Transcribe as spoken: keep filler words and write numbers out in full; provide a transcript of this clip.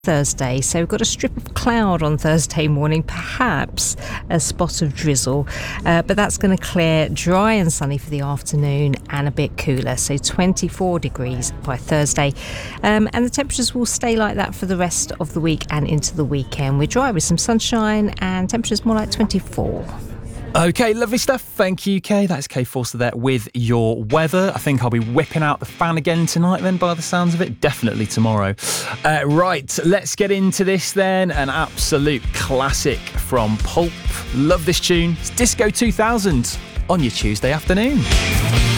Thursday, so we've got a strip of cloud on Thursday morning, perhaps a spot of drizzle, uh, but that's going to clear, dry and sunny for the afternoon and a bit cooler, so twenty-four degrees by Thursday, um, and the temperatures will stay like that for the rest of the week and into the weekend. We're dry with some sunshine and temperatures more like twenty-four. OK, lovely stuff. Thank you, Kay. That's Kay Forster there with your weather. I think I'll be whipping out the fan again tonight then, by the sounds of it. Definitely tomorrow. Uh, right, let's get into this then. An absolute classic from Pulp. Love this tune. It's Disco two thousand on your Tuesday afternoon.